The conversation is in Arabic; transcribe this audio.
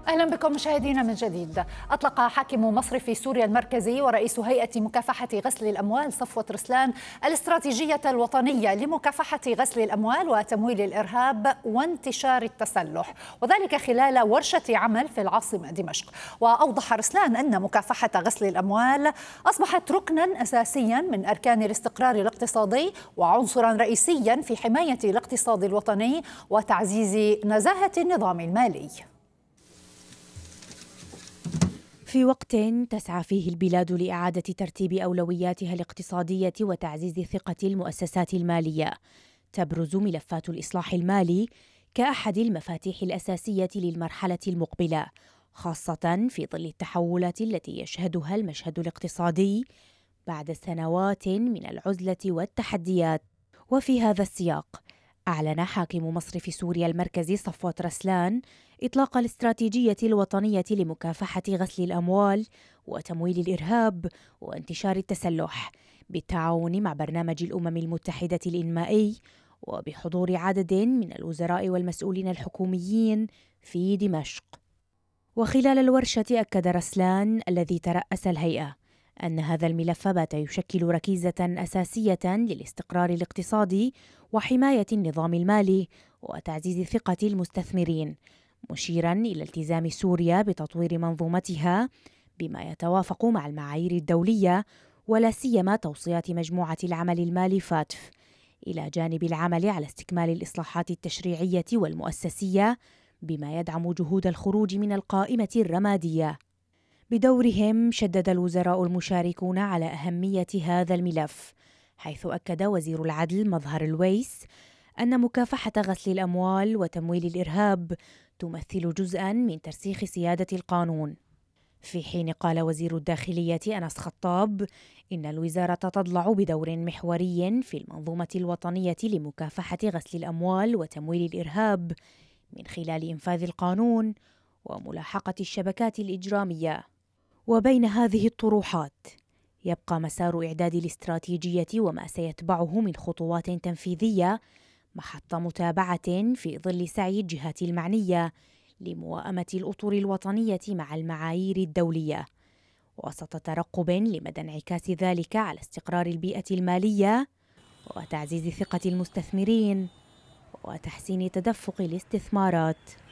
أهلا بكم مشاهدينا من جديد. أطلق حاكم مصرف سوريا المركزي ورئيس هيئة مكافحة غسل الأموال صفوت رسلان الاستراتيجية الوطنية لمكافحة غسل الأموال وتمويل الإرهاب وانتشار التسلح، وذلك خلال ورشة عمل في العاصمة دمشق. وأوضح رسلان أن مكافحة غسل الأموال أصبحت ركنا أساسيا من أركان الاستقرار الاقتصادي وعنصرا رئيسيا في حماية الاقتصاد الوطني وتعزيز نزاهة النظام المالي. في وقت تسعى فيه البلاد لإعادة ترتيب أولوياتها الاقتصادية وتعزيز ثقة المؤسسات المالية، تبرز ملفات الإصلاح المالي كأحد المفاتيح الأساسية للمرحلة المقبلة، خاصة في ظل التحولات التي يشهدها المشهد الاقتصادي بعد سنوات من العزلة والتحديات. وفي هذا السياق أعلن حاكم مصرف سوريا المركزي صفوت رسلان إطلاق الاستراتيجية الوطنية لمكافحة غسل الأموال وتمويل الإرهاب وانتشار التسلح بالتعاون مع برنامج الأمم المتحدة الإنمائي وبحضور عدد من الوزراء والمسؤولين الحكوميين في دمشق. وخلال الورشة أكد رسلان الذي ترأس الهيئة أن هذا الملف بات يشكل ركيزة أساسية للاستقرار الاقتصادي وحماية النظام المالي وتعزيز ثقة المستثمرين، مشيرا إلى التزام سوريا بتطوير منظومتها بما يتوافق مع المعايير الدولية ولا سيما توصيات مجموعة العمل المالي فاتف، إلى جانب العمل على استكمال الإصلاحات التشريعية والمؤسسية بما يدعم جهود الخروج من القائمة الرمادية. بدورهم شدد الوزراء المشاركون على أهمية هذا الملف، حيث أكد وزير العدل مظهر الويس أن مكافحة غسل الأموال وتمويل الإرهاب تمثل جزءاً من ترسيخ سيادة القانون، في حين قال وزير الداخلية أنس خطاب إن الوزارة تضلع بدور محوري في المنظومة الوطنية لمكافحة غسل الأموال وتمويل الإرهاب من خلال إنفاذ القانون وملاحقة الشبكات الإجرامية. وبين هذه الطروحات يبقى مسار إعداد الاستراتيجية وما سيتبعه من خطوات تنفيذية محط متابعة في ظل سعي الجهات المعنية لموائمة الأطر الوطنية مع المعايير الدولية، وسط ترقب لمدى انعكاس ذلك على استقرار البيئة المالية وتعزيز ثقة المستثمرين وتحسين تدفق الاستثمارات.